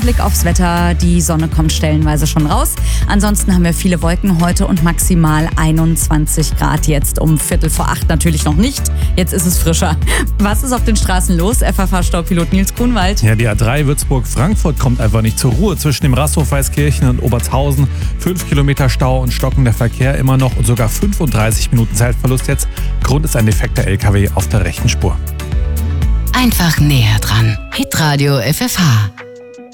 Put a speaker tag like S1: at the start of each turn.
S1: Blick aufs Wetter, die Sonne kommt stellenweise schon raus. Ansonsten haben wir viele Wolken heute und maximal 21 Grad jetzt. Um 7:45 natürlich noch nicht. Jetzt ist es frischer. Was ist auf den Straßen los? FFH-Staupilot Nils Grunwald.
S2: Ja, die A3 Würzburg-Frankfurt kommt einfach nicht zur Ruhe. Zwischen dem Rasthof Weißkirchen und Obertshausen 5 Kilometer Stau und stockender Verkehr immer noch und sogar 35 Minuten Zeitverlust jetzt. Grund ist ein defekter LKW auf der rechten Spur.
S3: Einfach näher dran. Hitradio FFH.